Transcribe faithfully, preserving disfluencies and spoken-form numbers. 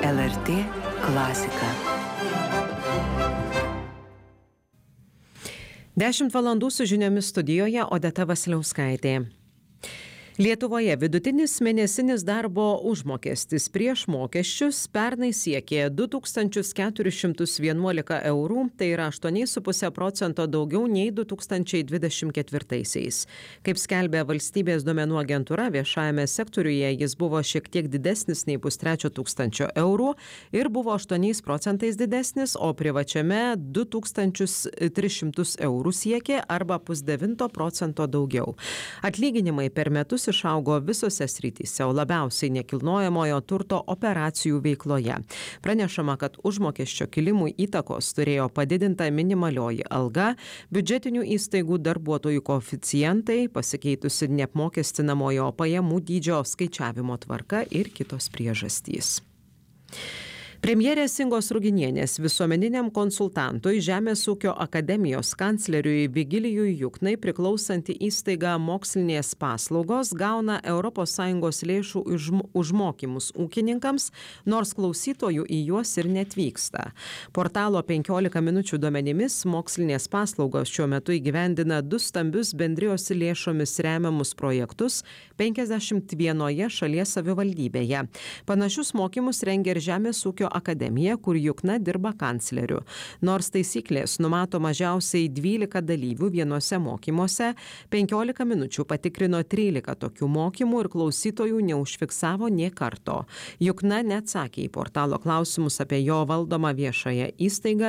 L R T klasika. Dešimt valandų su žiniomis studijoje Odeta Vasiliauskaitė. Lietuvoje vidutinis mėnesinis darbo užmokestis prieš mokesčius pernai siekė du tūkstančius keturis šimtus vienuolika eurų, tai yra aštuoni su puse procento daugiau nei du tūkstančiai dvidešimt ketvirtaisiais. Kaip skelbė valstybės duomenų agentūra, viešajame sektoriuje jis buvo šiek tiek didesnis nei pustrečio tūkstančio eurų ir buvo aštuoniais procentais didesnis, o privačiame du tūkstančius tris šimtus eurų siekė arba pusdevinto procento daugiau. Atlyginimai per metus išaugo visose srityse, o labiausiai nekilnojamojo turto operacijų veikloje. Pranešama, kad užmokesčio kilimui įtakos turėjo padidinta minimalioji alga, biudžetinių įstaigų darbuotojų koeficientai, pasikeitusi neapmokestinamojo pajamų dydžio skaičiavimo tvarka ir kitos priežastys. Premjerės Ingos Ruginienės visuomeniniam konsultantui Žemės ūkio akademijos kancleriui Vigilijui Juknai priklausanti įstaiga Mokslinės paslaugos gauna Europos Sąjungos lėšų už, už mokymus ūkininkams, nors klausytojų į juos ir netvyksta. Portalo penkiolika minučių duomenimis Mokslinės paslaugos šiuo metu įgyvendina du stambius bendrijos lėšomis remiamus projektus penkiasdešimt vienoje šalies savivaldybėje. Panašius mokymus rengia ir Žemės ūkio akademija, kur Jukna dirba kancleriu. Nors taisyklės numato mažiausiai dvylika dalyvių vienose mokymuose, penkiolika minučių patikrino trylika tokių mokymų ir klausytojų neužfiksavo nė karto. Jukna neatsakė į portalo klausimus apie jo valdomą viešąją įstaigą